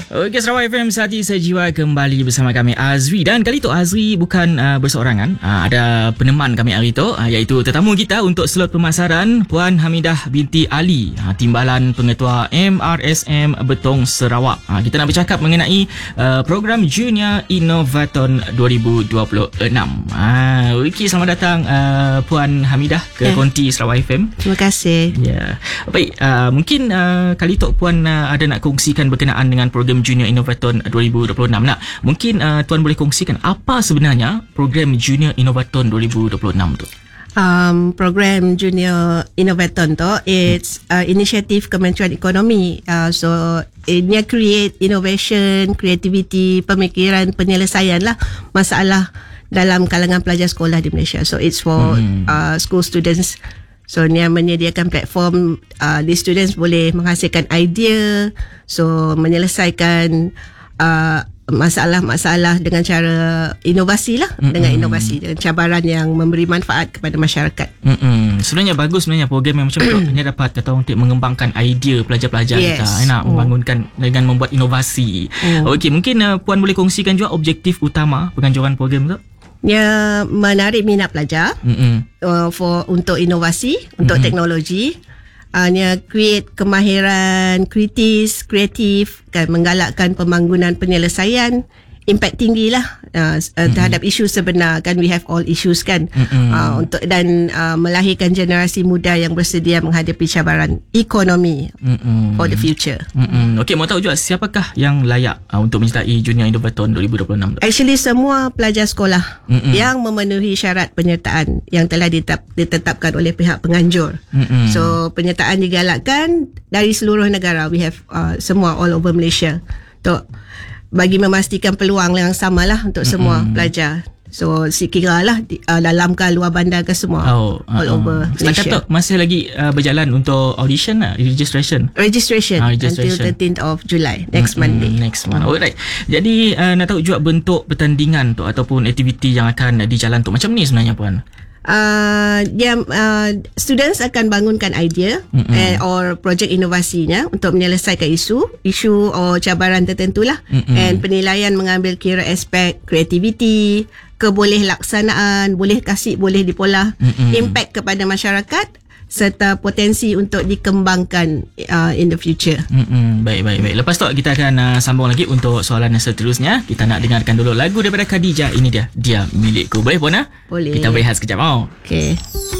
Okey, Sarawak FM Hati Sejiwa kembali bersama kami Azri. Dan kali tu Azri bukan berseorangan. Ada peneman kami hari tu, iaitu tetamu kita untuk slot pemasaran, Puan Hamidah binti Ali, Timbalan Pengetua MRSM Betong Sarawak. Kita nak bercakap mengenai program Junior Innovaton 2026. Okey, selamat datang Puan Hamidah ke Konti Sarawak FM. Terima kasih. Ya. Baik, mungkin kali tu Puan ada nak kongsikan berkenaan dengan program Junior Innovaton 2026 nak. Mungkin Tuan boleh kongsikan apa sebenarnya program Junior Innovaton 2026 tu? Program Junior Innovaton tu it's inisiatif Kementerian Ekonomi. So ini create innovation, creativity, pemikiran, penyelesaian lah masalah dalam kalangan pelajar sekolah di Malaysia. So it's for school students. So ni menyediakan platform the students boleh menghasilkan idea, so menyelesaikan masalah-masalah dengan cara inovasi lah, dengan inovasi, dengan cabaran yang memberi manfaat kepada masyarakat. Sebenarnya bagus sebenarnya program yang macam tu. Hanya dapat kata untuk mengembangkan idea pelajar-pelajar kita, nak membangunkan dengan membuat inovasi. Okey, mungkin Puan boleh kongsikan juga objektif utama penganjuran program tu? Dia menarik minat pelajar untuk inovasi, untuk teknologi. Dia create kemahiran kritis, kreatif, kan, menggalakkan pembangunan penyelesaian, impact tinggi lah terhadap isu sebenar, kan, we have all issues, kan, untuk dan melahirkan generasi muda yang bersedia menghadapi cabaran ekonomi for the future. Okey, mau tahu juga siapakah yang layak untuk menyertai Junior Innovaton 2026 tu? Actually semua pelajar sekolah yang memenuhi syarat penyertaan yang telah ditetapkan oleh pihak penganjur. So penyertaan digalakkan dari seluruh negara. We have semua all over Malaysia untuk bagi memastikan peluang yang samalah untuk semua pelajar. So sekira lah dalam ke luar bandar ke semua all over Malaysia. Setakat tu masih lagi berjalan untuk audition lah, registration until 13th of July, next Monday. Next month. Alright. Jadi nak tahu juga bentuk pertandingan tu ataupun aktiviti yang akan dijalan tu macam ni sebenarnya, Puan? Students akan bangunkan idea or projek inovasinya untuk menyelesaikan isu or cabaran tertentu lah. And penilaian mengambil kira aspek kreativiti, keboleh-laksanaan, boleh kasih, boleh dipolah, impact kepada masyarakat serta potensi untuk dikembangkan in the future. Baik. Lepas tu kita akan sambung lagi untuk soalan seterusnya. Kita nak dengarkan dulu lagu daripada Khadijah. Ini dia Milikku. Boleh, Puan? Boleh. Kita berehat sekejap. Okay.